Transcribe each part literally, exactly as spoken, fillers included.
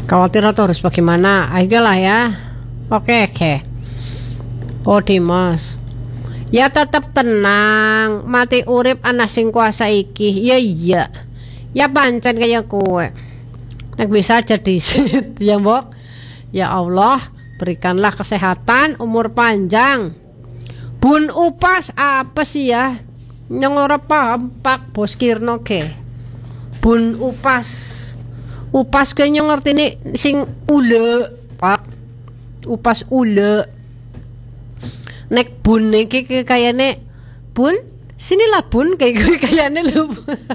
Khawatir atau harus bagaimana? Ayolah ya. Oke, oke. Oh Dimas, ya tetap tenang. Mati urip ana sing kuasa iki. Ya iya. Ya pancen kaya kowe. Nek bisa jadi ya mbok. Ya Allah, berikanlah kesehatan, umur panjang. Bun Upas apa sih ya? Yang ora paham Pak Bos Kirno ke. Bun Upas. Upas kayaknya ngerti nih sing ule, Pak. Upas ule. Nek bun iki kayane bun, sinilah bun kayak kayane lu.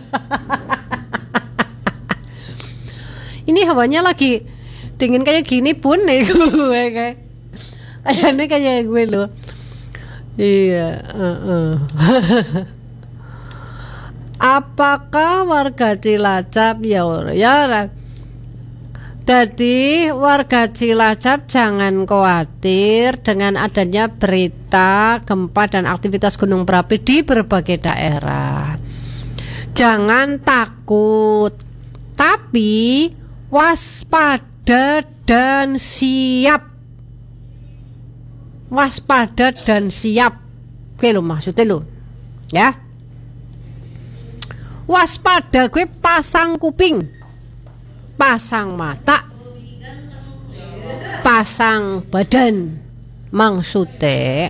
Ini hawanya lagi dingin kayak gini bun nih gue kayak. Kayaknya kayak gue loh. Iya, uh-uh. Apakah warga Cilacap ya ya jadi warga Cilacap jangan khawatir dengan adanya berita gempa dan aktivitas gunung berapi di berbagai daerah. Jangan takut, tapi waspada dan siap. Waspada dan siap. Oke lo maksudnya lo, ya. Waspada gue pasang kuping, pasang mata, pasang badan. Maksudnya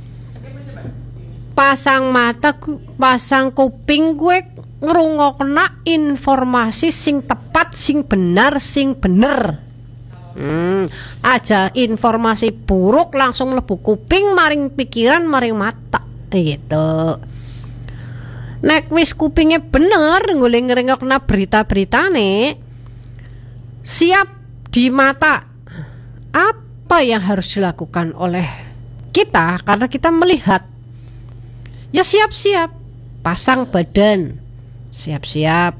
pasang mata, pasang kuping gue ngrungokna informasi sing tepat, sing benar, sing bener. Hmm, aja informasi buruk langsung lebu kuping, maring pikiran, maring mata gitu. Nek wis kupingnya bener nguling-ngrengokna berita-berita nih, siap di mata apa yang harus dilakukan oleh kita karena kita melihat. Ya siap-siap pasang badan, siap-siap